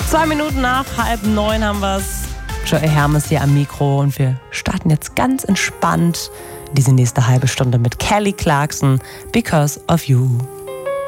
2 Minuten nach 8:30 haben wir es. Joey Hermes hier am Mikro und wir starten jetzt ganz entspannt diese nächste halbe Stunde mit Kelly Clarkson, Because of You.